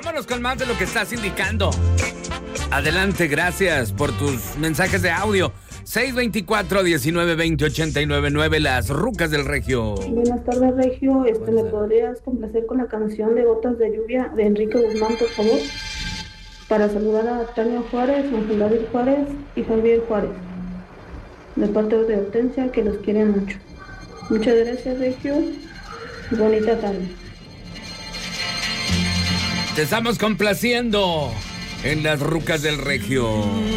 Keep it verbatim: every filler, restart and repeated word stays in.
Vámonos con más de lo que estás indicando. Adelante, gracias por tus mensajes de audio. seis veinticuatro, diecinueve veinte, ochenta y nueve nueve, las rucas del Regio. Buenas tardes, Regio. Este, ¿me podrías complacer con la canción de Gotas de Lluvia de Enrique Guzmán, por favor? Para saludar a Tania Juárez, Ángel David Juárez y Javier Juárez, de parte de Hortensia, que los quiere mucho. Muchas gracias, Regio. Bonita tarde. Te estamos complaciendo en las rucas del Regio.